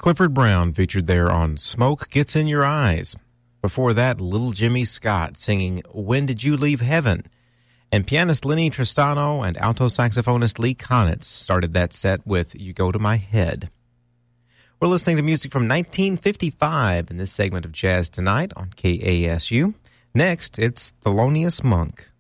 Clifford Brown featured there on Smoke Gets in Your Eyes. Before that, Little Jimmy Scott singing When Did You Leave Heaven? And pianist Lenny Tristano and alto saxophonist Lee Konitz started that set with You Go to My Head. We're listening to music from 1955 in this segment of Jazz Tonight on KASU. Next, it's Thelonious Monk.